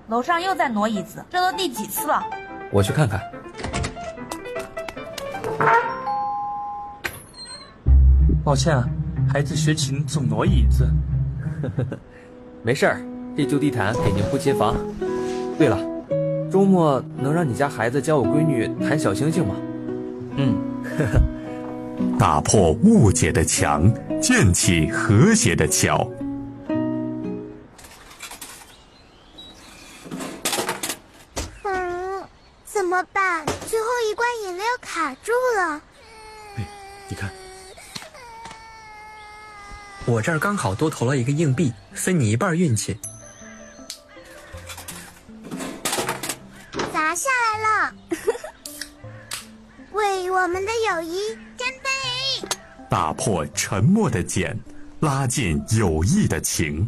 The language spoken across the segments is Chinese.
楼上又在挪椅子，这都第几次了？ 我去看看。 抱歉啊，孩子学琴总挪椅子。 没事儿，这旧地毯给您铺街坊。对了，周末能让你家孩子教我闺女弹小星星吗？ 打破误解的墙，建起和谐的桥。 怎么办？最后一罐饮料卡住了。 你看，我这儿刚好多投了一个硬币，分你一半运气。 砸下来了。为我们的友谊干杯！ 打破沉默的茧，拉近友谊的情。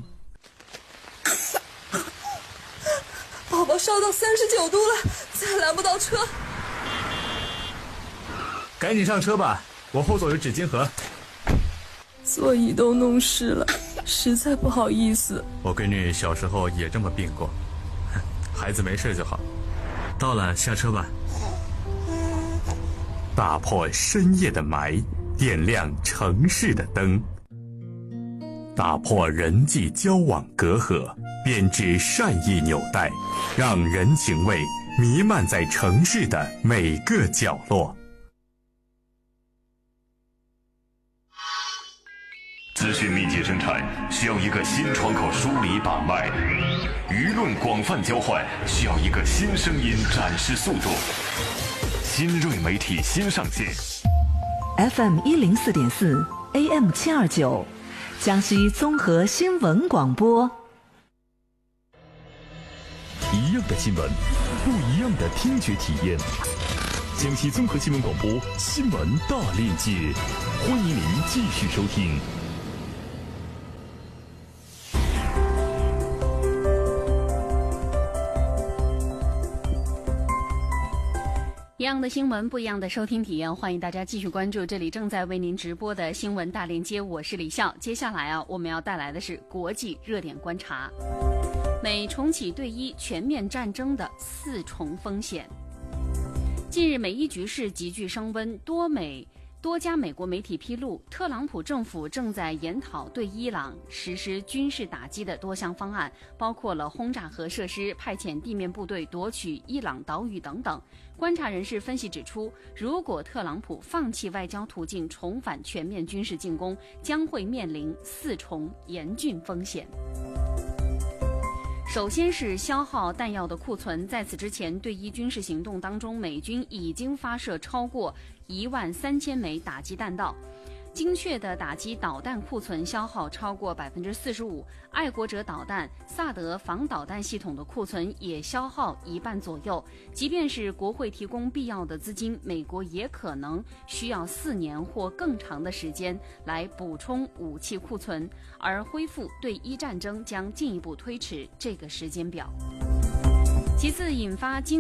宝宝烧到39度了，再拦不到车。 赶紧上车吧，我后座有纸巾盒。 座椅都弄湿了，实在不好意思。 我闺女小时候也这么病过，孩子没事就好。到了，下车吧。 打破深夜的霾，点亮城市的灯。打破人际交往隔阂，编织善意纽带，让人情味弥漫在城市的每个角落。 资讯密集生产需要一个新窗口梳理把脉，舆论广泛交换需要一个新声音展示速度。新锐媒体新上线 FM 104.4 AM 729，江西综合新闻广播。 一样的新闻，不一样的听觉体验。江西综合新闻广播新闻大链接，欢迎您继续收听。 一样的新闻，不一样的收听体验，欢迎大家继续关注这里正在为您直播的新闻大连接，我是李笑。接下来我们要带来的是国际热点观察。美重启对伊全面战争的4重风险。近日美伊局势急剧升温，多家美国媒体披露，特朗普政府正在研讨对伊朗实施军事打击的多项方案，包括了轰炸核设施、派遣地面部队夺取伊朗岛屿等等。观察人士分析指出，如果特朗普放弃外交途径，重返全面军事进攻，将会面临4重严峻风险。首先是消耗弹药的库存，在此之前对伊军事行动当中，美军已经发射超过13000枚打击弹道，精确的打击导弹库存消耗超过45%，爱国者导弹、萨德防导弹系统的库存也消耗1半左右。即便是国会提供必要的资金，美国也可能需要4年或更长的时间来补充武器库存，而恢复对伊战争将进一步推迟这个时间表。其次，引发